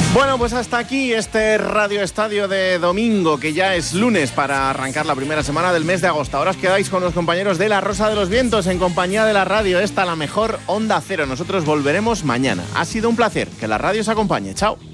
Bueno, pues hasta aquí este Radio Estadio de domingo, que ya es lunes para arrancar la primera semana del mes de agosto. Ahora os quedáis con los compañeros de La Rosa de los Vientos en compañía de la radio, esta la mejor Onda Cero. Nosotros volveremos mañana. Ha sido un placer. Que la radio os acompañe. Chao.